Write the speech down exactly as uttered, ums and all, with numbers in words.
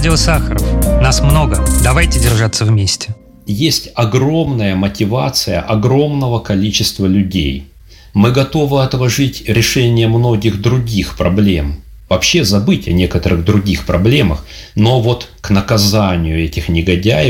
Радио Сахаров. Нас много. Давайте держаться вместе. Есть огромная мотивация огромного количества людей. Мы готовы отложить решение многих других проблем, вообще забыть о некоторых других проблемах, но вот к наказанию этих негодяев